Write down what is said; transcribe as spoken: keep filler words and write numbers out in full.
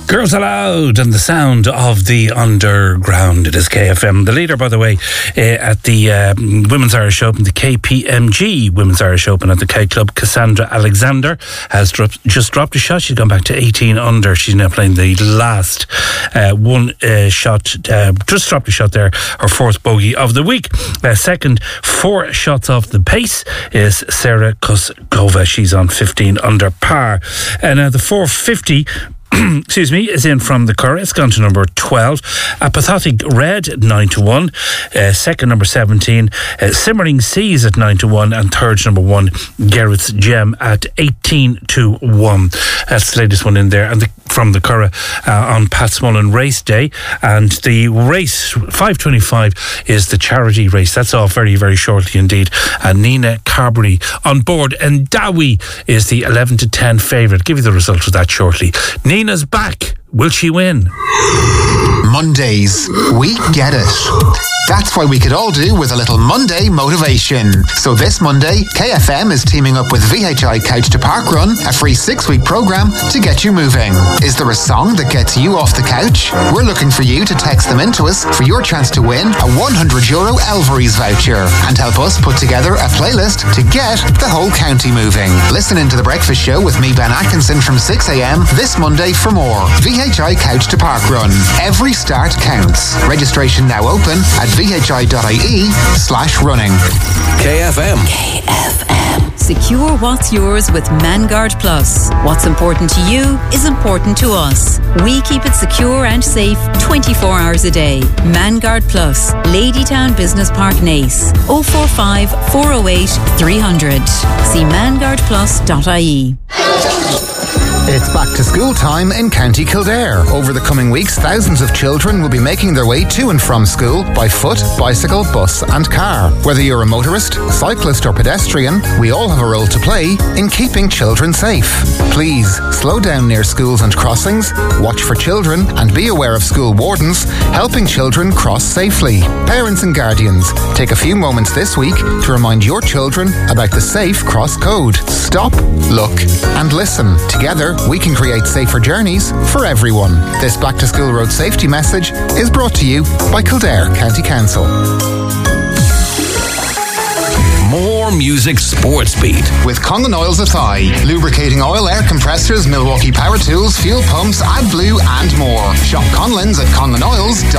Girls Aloud and the sound of the underground. It is K F M. The leader, by the way, uh, at the uh, Women's Irish Open, the K P M G Women's Irish Open at the K Club, Cassandra Alexander, has dropped, just dropped a shot. She's gone back to eighteen under. She's now playing the last uh, one uh, shot. Uh, just dropped a shot there, her fourth bogey of the week. Uh, second, four shots off the pace is Sarah Koskova. She's on fifteen under par. And uh, the four fifty excuse me, is in from the Curragh. It's gone to number twelve. Apathotic Red, nine to one. Uh, second, number seventeen. Uh, Simmering Seas at nine to one. And third, number one, Garrett's Gem at eighteen to one. That's the latest one in there. And the, from the Curragh uh, on Pat Smullen race day. And the race, five twenty-five, is the charity race. That's off very, very shortly indeed. And Nina Carberry on board. And Dowie is the eleven to ten favourite. Give you the results of that shortly. Nina's back. Will she win? Mondays. We get it. That's why we could all do with a little Monday motivation. So this Monday, K F M is teaming up with V H I Couch to Park Run, a free six-week programme to get you moving. Is there a song that gets you off the couch? We're looking for you to text them into us for your chance to win a one hundred euro Elvery's voucher and help us put together a playlist to get the whole county moving. Listen into The Breakfast Show with me, Ben Atkinson, from six a.m. this Monday for more. V H I Couch to Park Run. Every start counts. Registration now open at vhi.ie slash running. K F M. K F M. Secure what's yours with ManGuard Plus. What's important to you is important to us. We keep it secure and safe twenty-four hours a day. ManGuard Plus, Ladytown Business Park, Naas. oh four five, four oh eight, three hundred. See man guard plus dot I E. It's back to school time in County Kildare. Over the coming weeks, thousands of children will be making their way to and from school by foot, bicycle, bus and car. Whether you're a motorist, cyclist or pedestrian, we all have a role to play in keeping children safe. Please, slow down near schools and crossings, watch for children and be aware of school wardens helping children cross safely. Parents and guardians, take a few moments this week to remind your children about the Safe Cross Code. Stop, look and listen. Together, we can create safer journeys for everyone. This Back to School road safety message is brought to you by Kildare County Council. More music sports beat. With Conlon Oils Athy, lubricating oil, air compressors, Milwaukee power tools, fuel pumps, AdBlue and more. Shop Conlon's at conlon oils dot com.